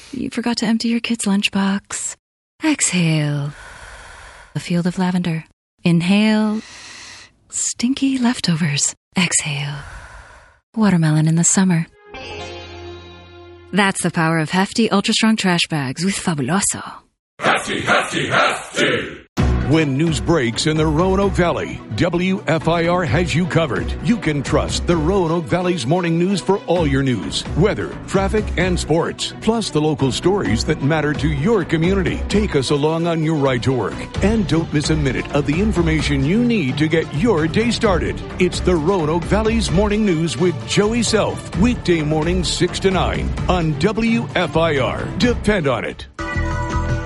You forgot to empty your kid's lunchbox. Exhale. A field of lavender. Inhale. Stinky leftovers. Exhale. Watermelon in the summer. That's the power of hefty, ultra-strong trash bags with Fabuloso. Hefty, hefty, hefty! When news breaks in the Roanoke Valley, WFIR has you covered. You can trust the Roanoke Valley's morning news for all your news, weather, traffic, and sports, plus the local stories that matter to your community. Take us along on your ride to work, and don't miss a minute of the information you need to get your day started. It's the Roanoke Valley's morning news with Joey Self, weekday mornings 6 to 9 on WFIR. Depend on it.